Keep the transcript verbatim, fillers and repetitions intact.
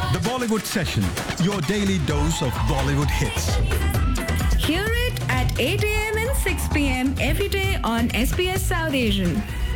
The Bollywood Session, your daily dose of Bollywood hits. Hear it at eight a m and six p m every day on S B S South Asian.